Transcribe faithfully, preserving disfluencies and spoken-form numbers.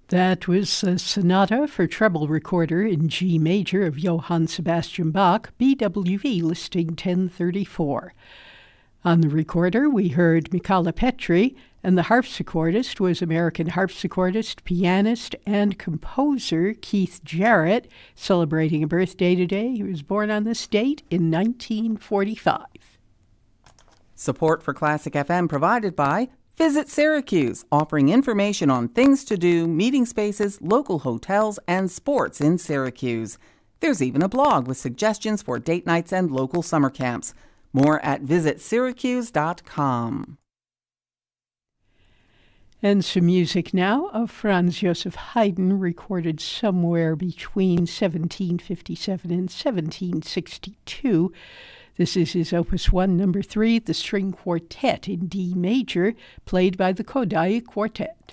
That was a sonata for treble recorder in G major of Johann Sebastian Bach, B W V listing ten thirty-four. On the recorder, we heard Michala Petri, and the harpsichordist was American harpsichordist, pianist, and composer Keith Jarrett, celebrating a birthday today. He was born on this date in nineteen forty-five. Support for Classic F M provided by Visit Syracuse, offering information on things to do, meeting spaces, local hotels, and sports in Syracuse. There's even a blog with suggestions for date nights and local summer camps. More at visit syracuse dot com. And some music now of Franz Joseph Haydn, recorded somewhere between seventeen fifty-seven and seventeen sixty-two. This is his Opus one, number three, the String Quartet in D major, played by the Kodály Quartet.